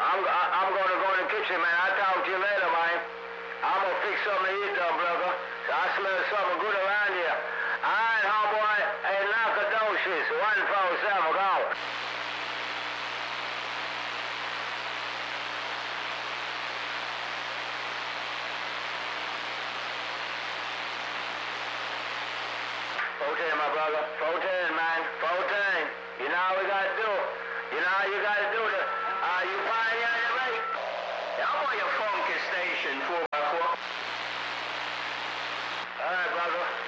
I'm going to go in the kitchen, man. I'll talk to you later, man. I'm going to fix something to eat, though, brother. So I smell something good around here. All right, homeboy. Hey, Nacogdoches, 147, go. My brother. 14, man. 14. You know how we got to do. You know how you got to do it. You pioneer the rate. Yeah, I'm on your funky station, 4x4. All right, brother.